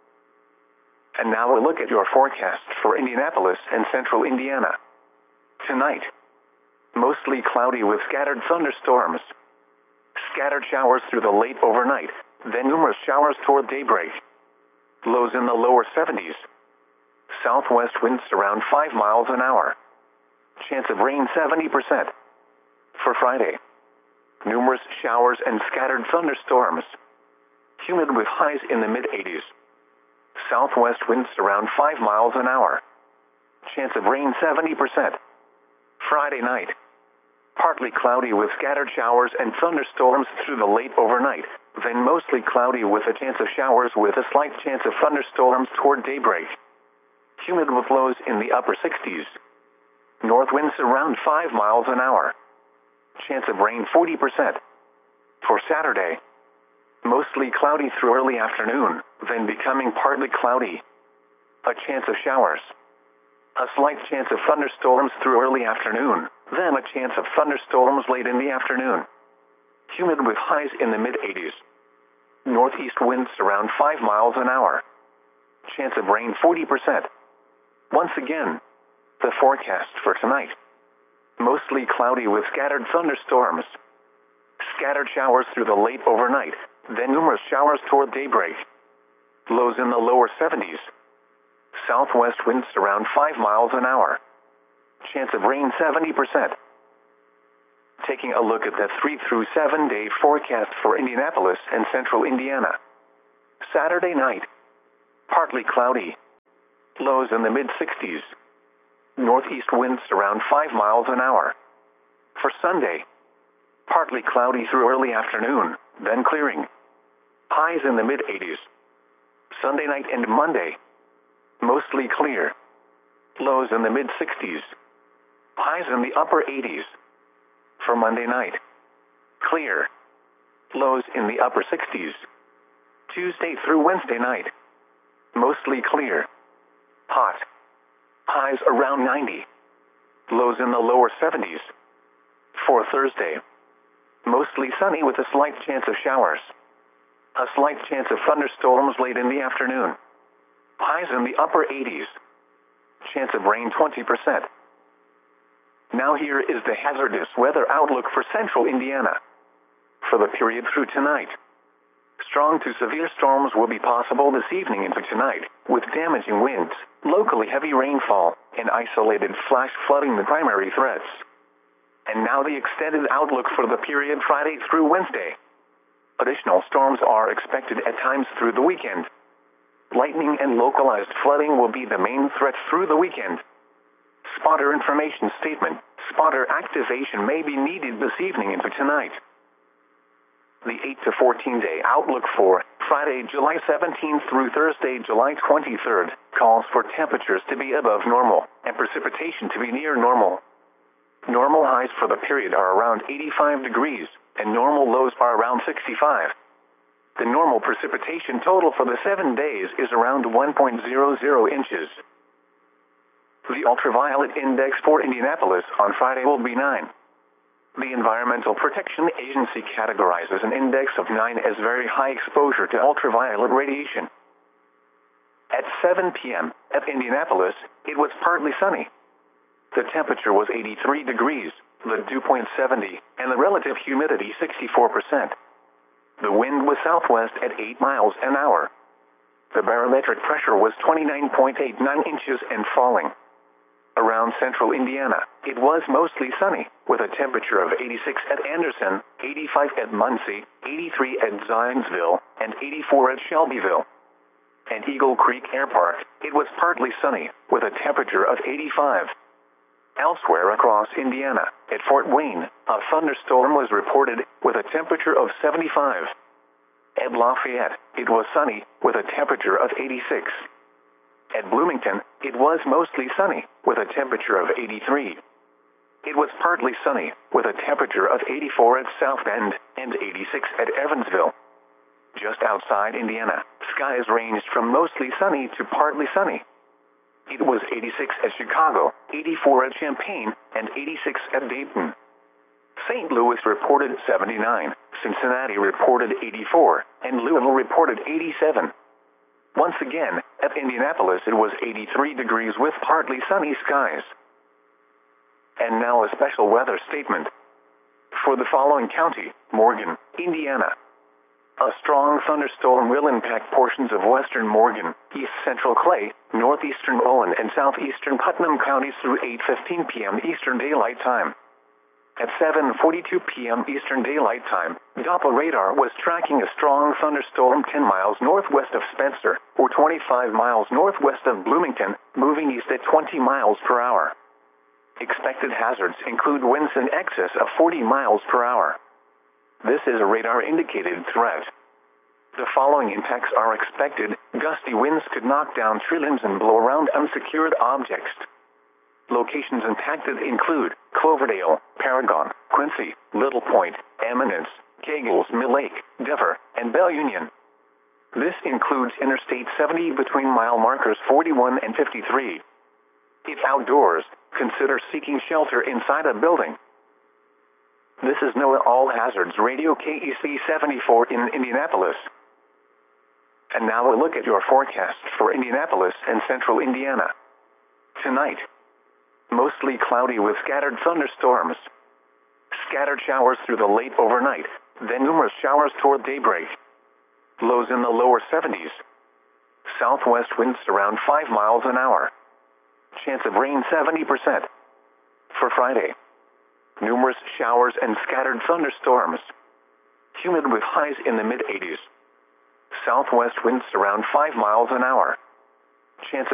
And now a look at your forecast for Indianapolis and central Indiana. Tonight, mostly cloudy with scattered thunderstorms. Scattered showers through the late overnight, then numerous showers toward daybreak. Lows in the lower seventies. Southwest winds around five miles an hour. Chance of rain seventy percent. For Friday, numerous showers and scattered thunderstorms. Humid with highs in the mid eighties. Southwest winds around five miles an hour. Chance of rain seventy percent. Friday night, partly cloudy with scattered showers and thunderstorms through the late overnight, then mostly cloudy with a chance of showers with a slight chance of thunderstorms toward daybreak. Humid with lows in the upper sixties. North winds around five miles an hour. Chance of rain forty percent. For Saturday, mostly cloudy through early afternoon, then becoming partly cloudy. A chance of showers. A slight chance of thunderstorms through early afternoon, then a chance of thunderstorms late in the afternoon. Humid with highs in the mid eighties. Northeast winds around five miles an hour. Chance of rain forty percent. Once again, the forecast for tonight. Mostly cloudy with scattered thunderstorms. Scattered showers through the late overnight, then numerous showers toward daybreak. Lows in the lower seventies. Southwest winds around five miles an hour. Chance of rain seventy percent. Taking a look at the three through seven day forecast for Indianapolis and central Indiana. Saturday night, partly cloudy. Lows in the mid sixties. Northeast winds around five miles an hour. For Sunday, partly cloudy through early afternoon, then clearing. Highs in the mid eighties. Sunday night and Monday, mostly clear. Lows in the mid sixties. Highs in the upper eighties. For Monday night, clear. Lows in the upper sixties. Tuesday through Wednesday night, mostly clear. Hot. Highs around ninety. Lows in the lower seventies. For Thursday, mostly sunny with a slight chance of showers. A slight chance of thunderstorms late in the afternoon. Highs in the upper eighties. Chance of rain twenty percent. Now here is the hazardous weather outlook for central Indiana. For the period through tonight, strong to severe storms will be possible this evening into tonight, with damaging winds, locally heavy rainfall, and isolated flash flooding the primary threats. And now the extended outlook for the period Friday through Wednesday. Additional storms are expected at times through the weekend. Lightning and localized flooding will be the main threats through the weekend. Spotter information statement. Spotter activation may be needed this evening into tonight. The eight to fourteen day outlook for Friday, July seventeenth through Thursday, July twenty-third, calls for temperatures to be above normal and precipitation to be near normal. Normal highs for the period are around eighty-five degrees, and normal lows are around sixty-five. The normal precipitation total for the seven days is around one point zero zero inches. The ultraviolet index for Indianapolis on Friday will be nine. The Environmental Protection Agency categorizes an index of nine as very high exposure to ultraviolet radiation. At seven p m at Indianapolis, it was partly sunny. The temperature was eighty-three degrees, the dew point seventy, and the relative humidity sixty-four percent. The wind was southwest at eight miles an hour. The barometric pressure was twenty-nine point eight nine inches and falling. Around central Indiana, it was mostly sunny, with a temperature of eighty-six at Anderson, eighty-five at Muncie, eighty-three at Zionsville, and eighty-four at Shelbyville. At Eagle Creek Air Park, it was partly sunny, with a temperature of eighty-five. Elsewhere across Indiana, at Fort Wayne, a thunderstorm was reported, with a temperature of seventy-five. At Lafayette, it was sunny, with a temperature of eighty-six. At Bloomington, it was mostly sunny, with a temperature of eighty-three. It was partly sunny, with a temperature of eighty-four at South Bend and eighty-six at Evansville. Just outside Indiana, skies ranged from mostly sunny to partly sunny. It was eighty-six at Chicago, eighty-four at Champaign, and eighty-six at Dayton. Saint Louis reported seventy-nine, Cincinnati reported eighty-four, and Louisville reported eighty-seven. Once again, at Indianapolis it was eighty-three degrees with partly sunny skies. And now a special weather statement. For the following county, Morgan, Indiana. A strong thunderstorm will impact portions of western Morgan, east central Clay, northeastern Owen, and southeastern Putnam counties through eight fifteen p m Eastern Daylight Time. At seven forty-two p m Eastern Daylight Time, Doppler radar was tracking a strong thunderstorm ten miles northwest of Spencer, or twenty-five miles northwest of Bloomington, moving east at twenty miles per hour. Expected hazards include winds in excess of forty miles per hour. This is a radar-indicated threat. The following impacts are expected. Gusty winds could knock down tree limbs and blow around unsecured objects. Locations impacted include Cloverdale, Paragon, Quincy, Little Point, Eminence, Kegels Mill Lake, Dever, and Bell Union. This includes Interstate seventy between mile markers forty-one and fifty-three. If outdoors, consider seeking shelter inside a building. This is NOAA All Hazards Radio K E C seventy-four in Indianapolis. And now a look at your forecast for Indianapolis and central Indiana. Tonight, mostly cloudy with scattered thunderstorms. Scattered showers through the late overnight, then numerous showers toward daybreak. Lows in the lower seventies. Southwest winds around five miles an hour. Chance of rain seventy percent. For Friday, Numerous showers and scattered thunderstorms. Humid with highs in the mid eighties. Southwest winds around five miles an hour. Chances